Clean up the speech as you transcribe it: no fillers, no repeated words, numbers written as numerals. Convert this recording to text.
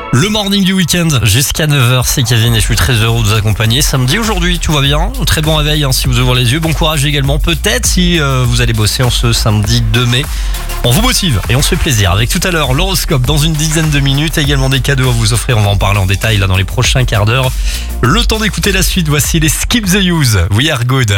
Le morning du week-end jusqu'à 9h, c'est Kevin et je suis très heureux de vous accompagner. Samedi aujourd'hui, tout va bien. Très bon réveil si vous ouvrez les yeux. Bon courage également peut-être si vous allez bosser en ce samedi 2 mai. On vous motive et on se fait plaisir. Avec tout à l'heure l'horoscope dans une dizaine de minutes. Également des cadeaux à vous offrir. On va en parler en détail là dans les prochains quarts d'heure. Le temps d'écouter la suite. Voici les Skip the Use. We are good.